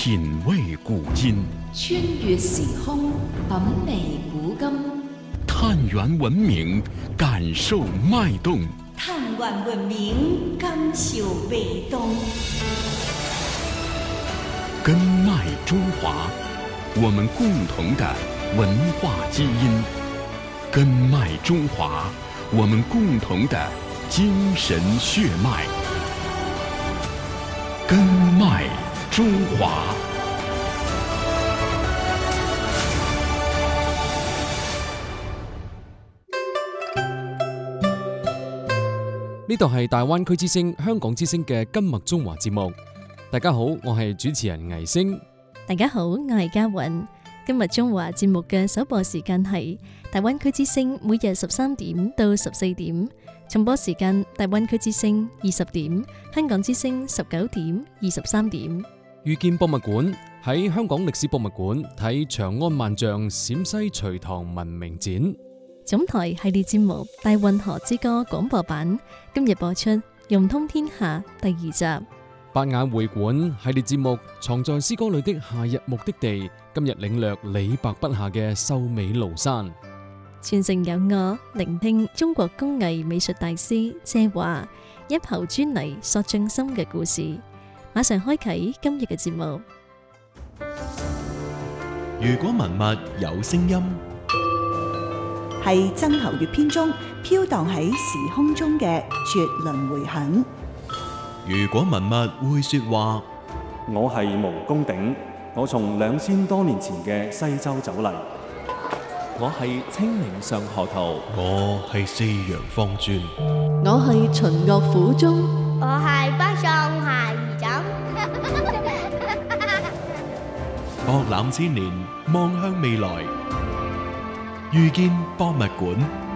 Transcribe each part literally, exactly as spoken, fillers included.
品味古今， 穿越時空，品味古今。 探源文明，感受脈動。 探源文明，感受脈動。 根脈中華，我們共同的文化基因。根脈中華，我們共同的精神血脈。根脈中華。 呢度係大灣區之聲、香港之聲嘅根脈中華節目。大家好，我係主持人倪星。 大家好，我係嘉韻。根脈中華節目嘅首播時間係大灣區之聲每日十三點到十四點，重播時間大灣區之聲二十點，香港之聲十九點、二十三點。 遇見博物館，喺香港歷史博物館睇長安萬象陝西隋唐文明展。 總台系列節目《大運河之歌》廣播版今日播出《融通天下》第二集。 百眼會館系列節目《藏在詩歌裏的夏日目的地》今日領略李白筆下嘅秀美廬山。 傳承有我，聆聽中國工藝美術大師謝華一抔磚泥塑匠心嘅故事。馬上開啟今日嘅節目。 如果文物有聲音， 係曾侯乙編中飄蕩喺時空中嘅絕倫迴響。 如果文物會說話， 我係毛公鼎，我從兩千多年前嘅西周走嚟。 我係清明上河圖， 我係四陽方尊， 我係秦樂府中， 我係北宋夏夷枕。 博覽千年，望向未來，遇見博物館。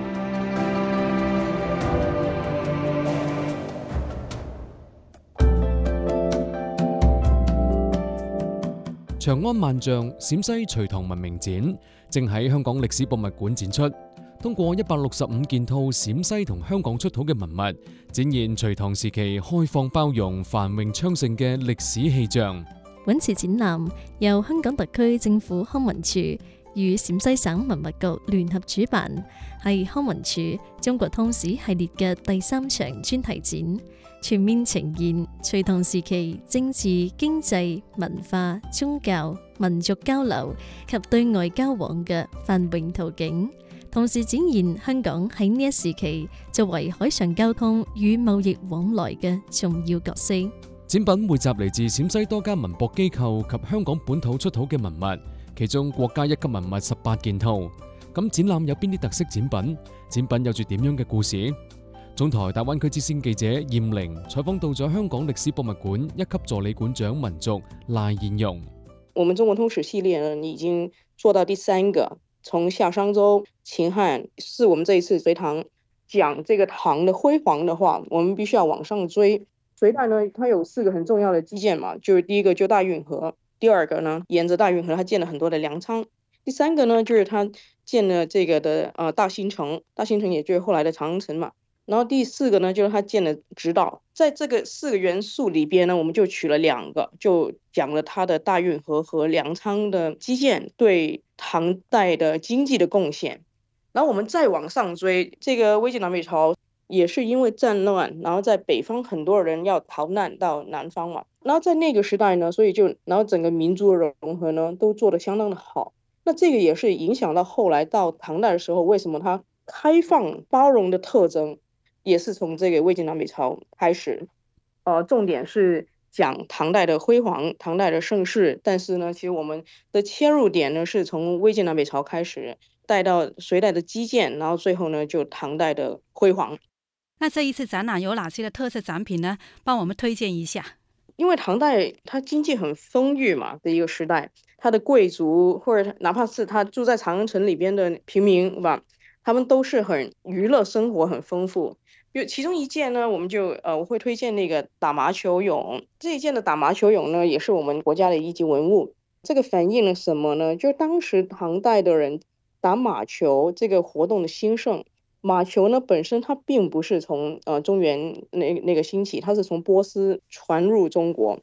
長安萬象陝西隋唐文明展正喺香港歷史博物館展出，通過一百六十五件套陝西同香港出土嘅文物，展現隋唐時期開放包容、繁榮昌盛嘅歷史氣象。 本次展覽由香港特區政府康文署與陝西省文物局聯合主辦，係康文署中國通史系列嘅第三場專題展，全面呈現隋唐時期政治、經濟、文化、宗教、民族交流及對外交往嘅繁榮圖景，同時展現香港喺呢一時期作為海上交通與貿易往來嘅重要角色。 展品匯集嚟自陝西多家文博機構及香港本土出土嘅文物，其中國家一級文物十八件套。咁展覽有邊啲特色展品？展品有住點樣嘅故事？總台大灣區之聲記者艷玲採訪到咗香港歷史博物館一級助理館長民族賴彥容。 我們中國通史系列呢，已經做到第三個，從夏商周、秦漢，是我們這一次隋唐講這個唐的輝煌的話，我們必須要往上追。隋代呢，它有四個很重要的基建嘛，就是第一個就大運河，第二個呢，沿着大運河，它建了很多的糧倉，第三個呢，就是它建了這個的呃大興城，大興城也就是後來的長安城嘛。然後第四個呢，就是他建了直道。在這個四個元素裏邊呢，我們就取了兩個，就講了他的大運河和糧倉的基建對唐代的經濟的貢獻。然後我們再往上追，這個魏晉南北朝也是因為戰亂，然後在北方很多人要逃難到南方嘛。然後在那個時代呢，所以就然後整個民族的融合呢，都做得相當的好。那這個也是影響到後來到唐代的時候，為什麼它開放包容的特徵？也是從這個魏晉南北朝開始，呃，重點是講唐代的輝煌、唐代的盛世，但是呢，其實我們的切入點呢，是從魏晉南北朝開始，帶到隋代的基建，然後最後呢，就唐代的輝煌。 那這一次展覽有哪些的特色展品呢？幫我們推薦一下。 因為唐代它經濟很豐裕嘛的一個時代，它的貴族或者哪怕是他住在長安城裏邊的平民吧，他們都是很娛樂生活很豐富。其中一件呢，我們就呃我會推薦那個打麻球俑。這一件的打麻球俑呢，也是我們國家的一級文物。這個反映了什麼呢？就當時唐代的人打馬球這個活動的興盛。馬球呢本身它並不是從呃中原那那個興起，它是從波斯傳入中國。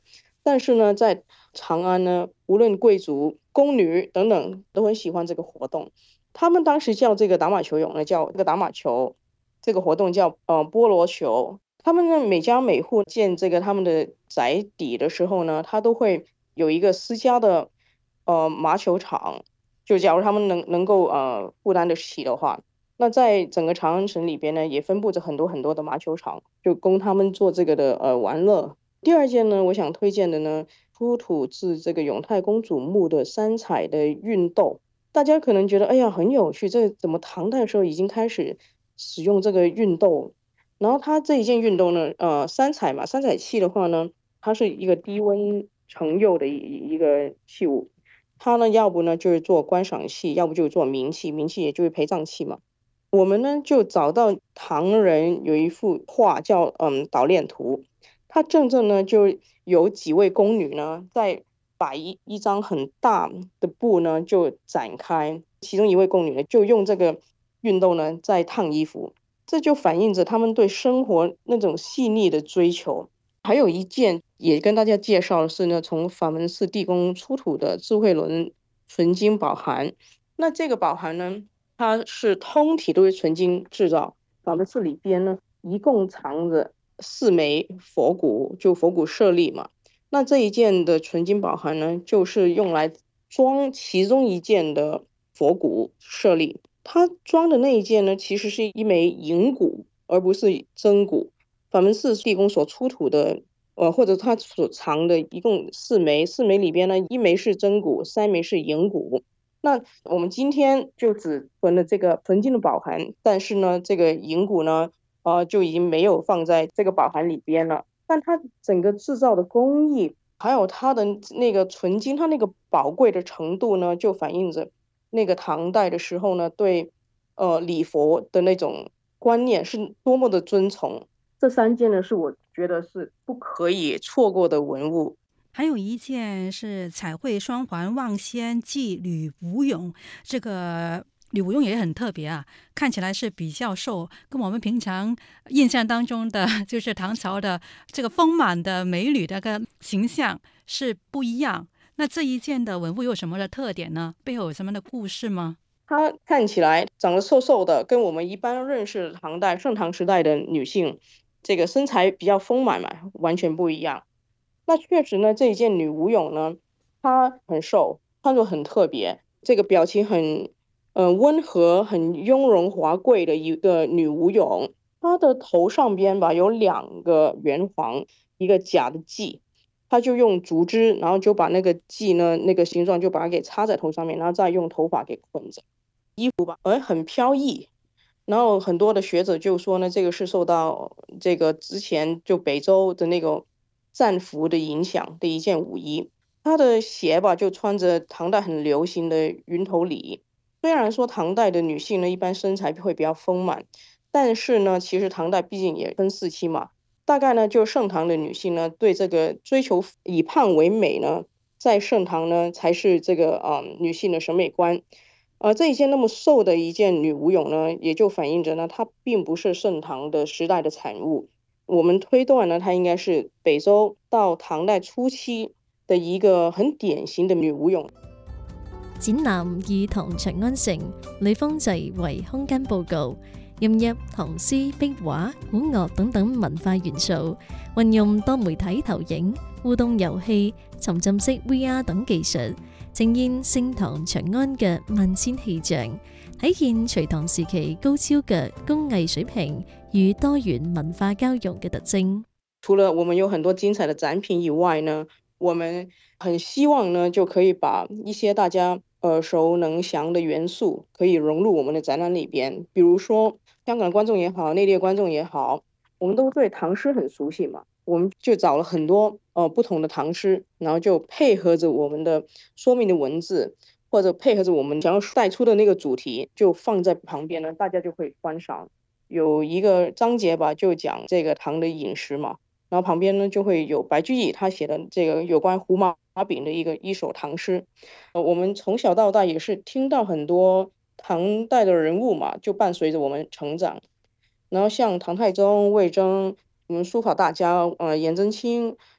但是呢，在长安呢，无论贵族、宫女等等都很喜欢这个活动。他们当时叫这个打马球泳呢，叫这个打马球，这个活动叫呃菠萝球。他们呢，每家每户建这个他们的宅邸的时候呢，他都会有一个私家的呃麻球场，就假如他们能能够呃负担得起的话。那在整个长安城里边呢，也分布着很多很多的麻球场，就供他们做这个的呃玩乐。第二件呢，我想推荐的呢，出土自这个永泰公主墓的三彩的熨斗。大家可能觉得，哎呀，很有趣，这怎么唐代的时候已经开始使用这个熨斗？然后它这一件熨斗呢，呃，三彩嘛，三彩器的话呢，它是一个低温盛釉的一一个器物。它呢，要不呢就是做观赏器，要不就是做冥器，冥器也就是陪葬器嘛。我们呢就找到唐人有一幅画叫嗯捣练图，它正正呢就有几位宫女呢在把一一张很大的布呢就展开，其中一位宫女呢就用这个熨斗呢在烫衣服，这就反映着他们对生活那种细腻的追求。还有一件也跟大家介绍的是呢，从法门寺地宫出土的智慧轮纯金宝函。那这个宝函呢，它是通体都是纯金制造。法门寺里边呢，一共藏着四枚佛骨，就佛骨舍利嘛。那这一件的纯金宝函呢，就是用来装其中一件的佛骨舍利。它装的那一件呢，其实是一枚银骨，而不是真骨。法门寺地宫所出土的，呃，或者它所藏的一共四枚，四枚里边呢，一枚是真骨，三枚是银骨。那我们今天就只存了这个纯金的宝函，但是呢，这个银骨呢，呃，就已经没有放在这个宝函里边了。但它整个制造的工艺，还有它的那个纯金，它那个宝贵的程度呢，就反映着那个唐代的时候呢，对呃礼佛的那种观念是多么的尊崇。这三件呢，是我觉得是不可以错过的文物。 还有一件是彩绘双环望仙祭吕无勇，这个吕无勇也很特别啊，看起来是比较瘦，跟我们平常印象当中的就是唐朝的这个丰满的美女的个形象是不一样。那这一件的文物有什么的特点呢？背后有什么的故事吗？ 她看起来长得瘦瘦的，跟我们一般认识的唐代盛唐时代的女性，这个身材比较丰满嘛，完全不一样。那确实呢，这一件女无勇呢，她很瘦，穿着很特别，这个表情很呃温和、很雍容华贵的一个女无勇。她的头上边吧有两个圆环，一个假的髻，她就用竹枝，然后就把那个髻呢那个形状就把它给插在头上面，然后再用头发给捆着。衣服吧，而很飘逸。然后很多的学者就说呢，这个是受到这个之前就北周的那个战俘的影响的一件舞衣。他的鞋吧就穿着唐代很流行的云头里。虽然说唐代的女性呢一般身材会比较丰满，但是呢其实唐代毕竟也分四期嘛，大概呢就盛唐的女性呢对这个追求以胖为美呢，在盛唐呢才是这个啊、呃、女性的审美观。呃，这一件那么瘦的一件女无勇呢，也就反映着呢，它并不是盛唐的时代的产物。我们推断呢，它应该是北周到唐代初期的一個很典型的女舞俑。 展覽以唐長安城、呂方濟為空間佈局，融入唐詩、壁畫、古樂等等文化元素，運用多媒體投影、互動遊戲、沉浸式 V R 等技術，呈現盛唐長安嘅萬千氣象，體現隋唐時期高超嘅工藝水平與多元文化交融嘅特徵。 除了我們有很多精彩的展品以外呢，我們很希望呢就可以把一些大家耳熟能詳的元素可以融入我們的展覽裏邊。比如說香港觀眾也好，內地觀眾也好，我們都對唐詩很熟悉嘛，我們就找了很多呃不同的唐詩，然後就配合着我們的說明的文字，或者配合着我們想要帶出的那個主題，就放在旁邊呢，大家就會觀賞。有一個章節吧，就講這個唐的飲食嘛，然後旁邊呢就會有白居易他寫的這個有關胡麻餅的一個一首唐詩。呃，我們從小到大也是聽到很多唐代的人物嘛，就伴隨着我們成長。然後像唐太宗、魏徵，我們書法大家呃顏真卿，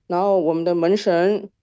然后我们的门神